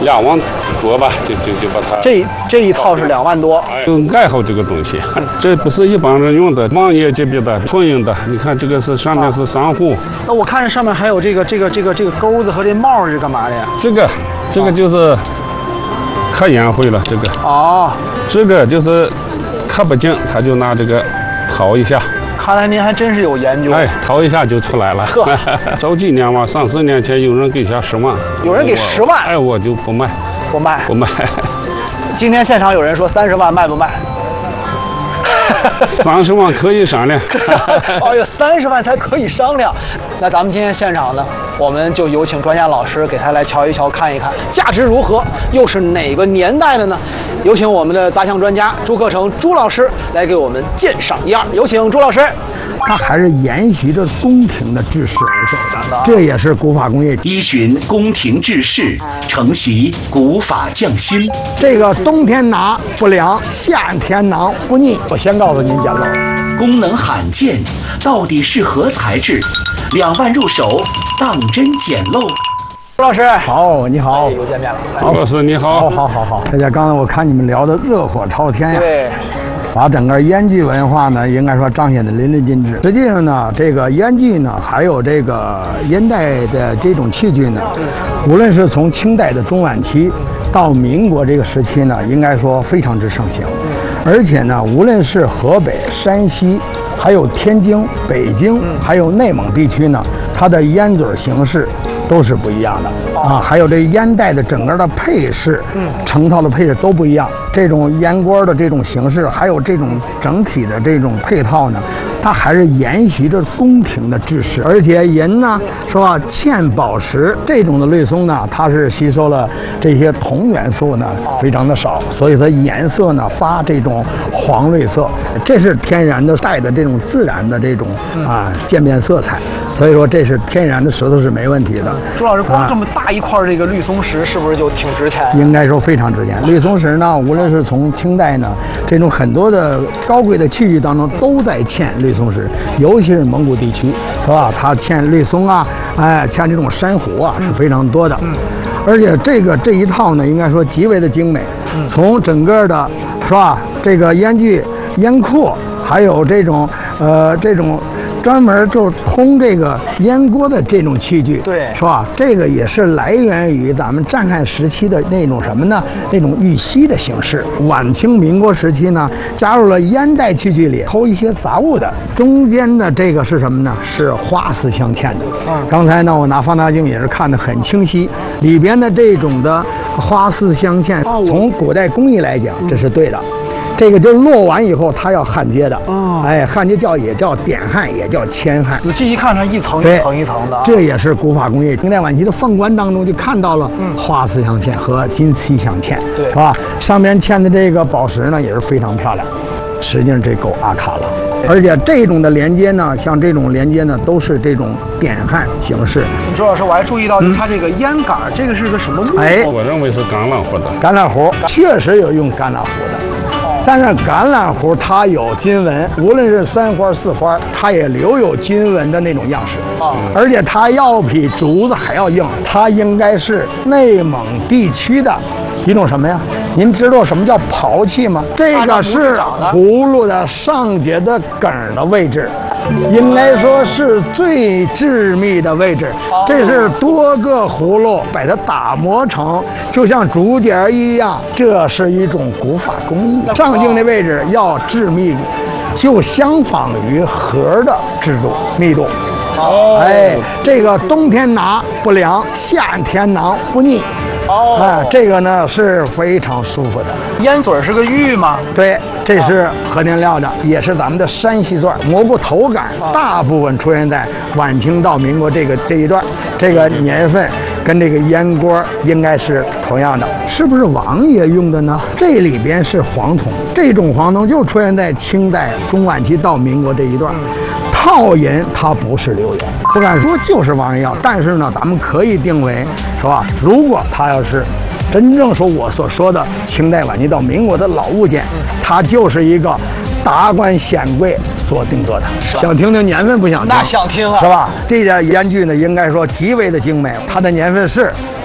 2万多吧，就把它。 这一套是2万多。 爱好这个东西，这不是一般人用的，王爷级别的纯银的。你看这个是上面是珊瑚。 那我看这上面还有这个钩子和这帽是干嘛的呀？ 这个就是看烟灰了，这个。哦。这个就是看不见，他就拿这个掏一下。 看来您还真是有研究。 哎，掏一下就出来了。早几年嘛，30年前有人给下10万。 有人给10万？ 哎，我就不卖。 不卖。 今天现场有人说30万卖不卖 ？30万可以商量。 哎呦，30万才可以商量。那咱们今天现场呢，我们就有请专家老师给他来瞧一瞧，看一看价值如何，又是哪个年代的呢？有请我们的杂项专家朱克成朱老师来给我们鉴赏一二。有请朱老师。 它还是沿袭着宫廷的制式而手的，这也是古法工业。 依循宫廷制式，承袭古法匠心。 这个冬天拿不凉，夏天拿不腻。我先告诉您简陋， 功能罕见，到底是何材质？2万入手，当真简陋。 朱老师好，你好， 又见面了。 朱老师你好， 好。大家刚才我看你们聊的热火朝天呀。 对。 把整个烟具文化呢，应该说彰显得淋漓尽致。实际上呢，这个烟具呢，还有这个烟袋的这种器具呢，无论是从清代的中晚期到民国这个时期呢，应该说非常之盛行。而且呢，无论是河北、山西，还有天津、北京，还有内蒙地区呢，它的烟嘴形式都是不一样的啊，还有这烟袋的整个的配饰，成套的配饰都不一样。这种烟锅的这种形式，还有这种整体的这种配套呢，它还是沿袭着宫廷的制式。而且银呢，是吧？嵌宝石这种的绿松呢，它是吸收了这些铜元素呢，非常的少，所以它颜色呢发这种黄绿色，这是天然的带的这种自然的这种渐变色彩。所以说这是天然的石头是没问题的。 朱老师，光这么大一块这个绿松石，是不是就挺值钱？ 应该说非常值钱。绿松石呢，无论是从清代呢，这种很多的高贵的器具当中都在嵌绿松石，尤其是蒙古地区，是吧？它嵌绿松啊，嵌这种珊瑚啊是非常多的。而且这一套呢，应该说极为的精美。从整个的，是吧？这个烟具、烟库，还有这种专门就通这个烟锅的这种器具， 对， 是吧？这个也是来源于咱们战汉时期的那种什么呢？那种玉锡的形式。晚清民国时期呢，加入了烟袋器具里偷一些杂物的。中间的这个是什么呢？是花丝镶嵌的。刚才呢，我拿放大镜也是看得很清晰，里边的这种的花丝镶嵌，从古代工艺来讲，这是对的。这个就落完以后，它要焊接的，焊接也叫点焊，也叫铅焊。 仔细一看，它一层一层一层的。 这也是古法工业。清代晚期的凤冠当中就看到了花丝镶嵌和金漆镶嵌， 对， 是吧？上面嵌的这个宝石呢，也是非常漂亮。实际上这够阿卡了。而且这种的连接呢，像这种连接呢，都是这种点焊形式。 朱老师，我还注意到它这个烟杆，这个是个什么木头？ 我认为是橄榄核的。 橄榄核确实有用橄榄核的。但是橄榄核它有金纹，无论是3花4花，它也留有金纹的那种样式而且它要比竹子还要硬，它应该是内蒙地区的一种什么呀？您知道什么叫刨器吗？这个是葫芦的上节的梗的位置，应该说是最致密的位置。这是多个葫芦把它打磨成就像竹节一样，这是一种古法工艺。上径的位置要致密，就相仿于核的制度密度。这个冬天拿不凉，夏天拿不腻。这个呢是非常舒服的。 烟嘴是个玉吗？ 对，这是和田料的，也是咱们的山西钻。蘑菇头杆大部分出现在晚清到民国这一段，这个年份跟这个烟锅应该是同样的。是不是王爷用的呢？这里边是黄铜，这种黄铜就出现在清代中晚期到民国这一段。套银它不是流言，不敢说就是王爷要，但是呢，咱们可以定为，是吧？如果它要是真正说我所说的清代晚期到民国的老物件，它就是一个达官显贵所定做的。想听听年份不想听？ 那想听啊， 是吧？这件烟具呢，应该说极为的精美，它的年份是